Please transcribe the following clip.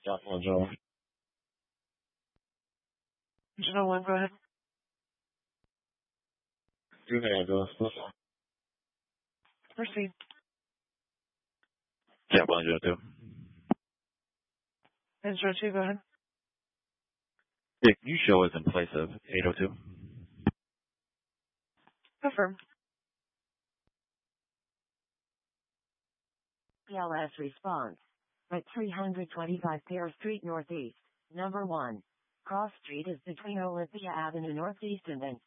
Joshua Joe. General 1, go ahead. Two address. Proceed. Yeah, 102. Intro 2, go ahead. Yeah, can you show us in place of 802? Confirm. PLS response. At 325 Pear Street Northeast, number 1. Cross Street is between Olympia Avenue Northeast and then